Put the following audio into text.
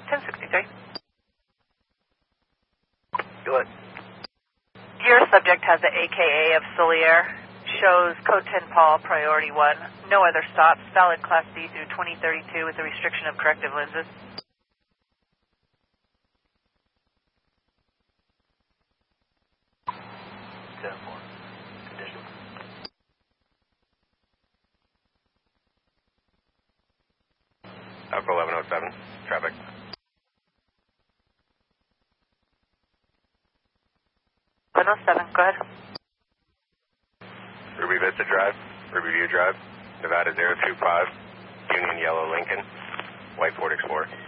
1063. Go ahead. Your subject has the AKA of Solier. Shows code 10 Paul, priority 1. No other stops. Valid Class D through 2032 with the restriction of corrective lenses. Alpha 1107, traffic. Go ahead. Ruby Vista Drive, Ruby View Drive, Nevada 025, Union Yellow Lincoln, White Ford Explorer.